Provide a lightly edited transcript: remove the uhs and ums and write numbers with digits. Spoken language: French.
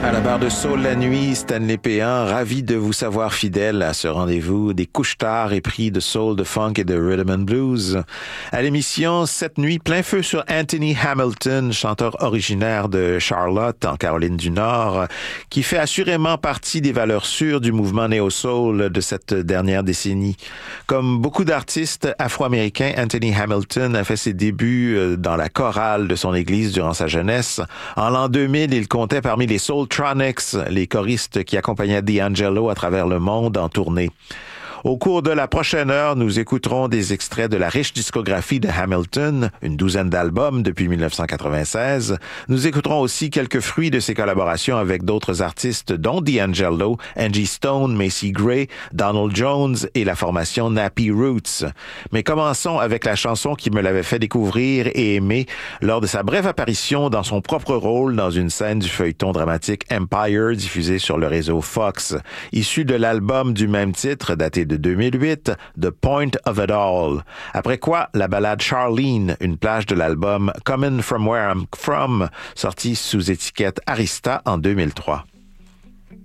À la barre de Soul la nuit, Stanley Péan, ravi de vous savoir fidèle à ce rendez-vous des couche-tard épris de soul, de funk et de rhythm and blues. À l'émission, cette nuit, plein feu sur Anthony Hamilton, chanteur originaire de Charlotte, en Caroline du Nord, qui fait assurément partie des valeurs sûres du mouvement néo-soul de cette dernière décennie. Comme beaucoup d'artistes afro-américains, Anthony Hamilton a fait ses débuts dans la chorale de son église durant sa jeunesse. En l'an 2000, il comptait parmi les Soultronics, les choristes qui accompagnaient D'Angelo à travers le monde en tournée. Au cours de la prochaine heure, nous écouterons des extraits de la riche discographie de Hamilton, une douzaine d'albums depuis 1996. Nous écouterons aussi quelques fruits de ses collaborations avec d'autres artistes, dont D'Angelo, Angie Stone, Macy Gray, Donald Jones et la formation Nappy Roots. Mais commençons avec la chanson qui me l'avait fait découvrir et aimer lors de sa brève apparition dans son propre rôle dans une scène du feuilleton dramatique Empire diffusé sur le réseau Fox, issu de l'album du même titre daté de 2008, The Point of It All. Après quoi, la ballade Charlene, une plage de l'album Comin' From Where I'm From, sortie sous étiquette Arista en 2003.